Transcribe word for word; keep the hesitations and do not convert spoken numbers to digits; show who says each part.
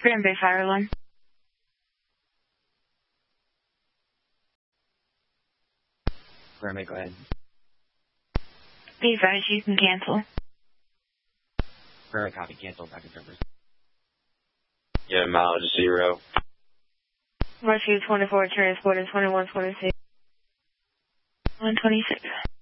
Speaker 1: Grand Bay Fire Alarm.
Speaker 2: Grand Bay, go ahead.
Speaker 1: Be advised, you can cancel.
Speaker 2: Grand Bay, copy, cancel, back in service.
Speaker 3: Yeah, mileage zero.
Speaker 1: Rescue twenty-four, transported twenty-one twenty-six. one twenty-six.